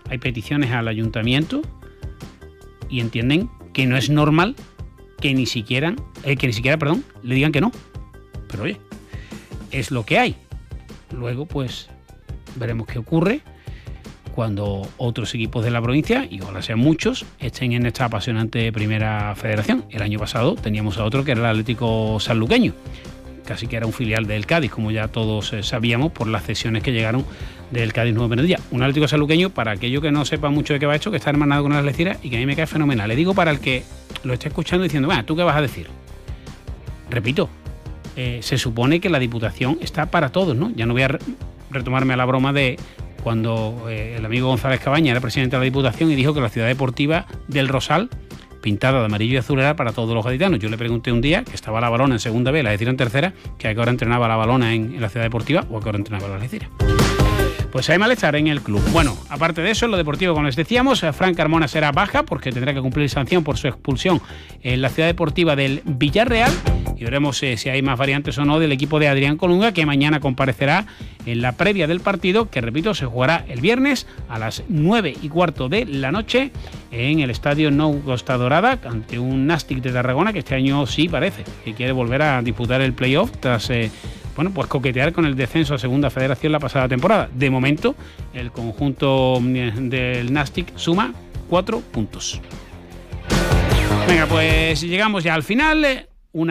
hay peticiones al ayuntamiento y entienden que no es normal que ni siquiera, le digan que no. Pero oye, es lo que hay. Luego, pues, veremos qué ocurre cuando otros equipos de la provincia, y ojalá sean muchos, estén en esta apasionante primera federación. El año pasado teníamos a otro que era el Atlético Sanluqueño, casi que era un filial del Cádiz, como ya todos sabíamos por las cesiones que llegaron del Cádiz Nuevo Penedilla. Un Atlético Sanluqueño, para aquello que no sepa mucho de qué va esto, que está hermanado con las Algeciras y que a mí me cae fenomenal. Le digo para el que lo esté escuchando diciendo, ¿tú qué vas a decir? Repito, se supone que la Diputación está para todos, ¿no? Ya no voy a retomarme a la broma de cuando el amigo González Cabaña era presidente de la Diputación y dijo que la ciudad deportiva del Rosal, pintada de amarillo y azul, era para todos los gaditanos. Yo le pregunté un día, que estaba la Balona en segunda B, la Algeciras en tercera, que a qué hora entrenaba la Balona en la ciudad deportiva o a qué hora entrenaba la Algeciras. Pues hay malestar en el club. Bueno, aparte de eso, en lo deportivo, como les decíamos, Fran Carmona será baja porque tendrá que cumplir sanción por su expulsión en la ciudad deportiva del Villarreal. Y veremos si hay más variantes o no del equipo de Adrián Colunga, que mañana comparecerá en la previa del partido, que repito, se jugará el viernes a las 9:15 de la noche en el estadio Nou Costa Dorada, ante un Nàstic de Tarragona que este año sí parece que quiere volver a disputar el playoff tras pues coquetear con el descenso a Segunda Federación la pasada temporada. De momento, el conjunto del Nàstic suma 4 puntos. Venga, pues llegamos ya al final.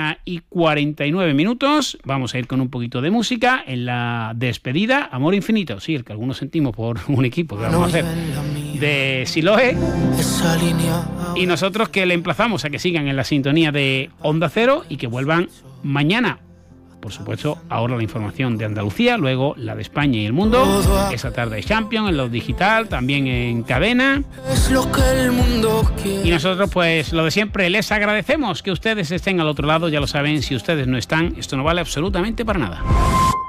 1:49. Vamos a ir con un poquito de música en la despedida. Amor infinito, sí, el que algunos sentimos por un equipo que vamos a hacer, de Siloé. Y nosotros que le emplazamos a que sigan en la sintonía de Onda Cero y que vuelvan mañana. Por supuesto, ahora la información de Andalucía, luego la de España y el mundo. Esa tarde hay Champions en lo digital, también en cadena. Es lo que el mundo quiere. Y nosotros, pues lo de siempre, les agradecemos que ustedes estén al otro lado. Ya lo saben, si ustedes no están, esto no vale absolutamente para nada.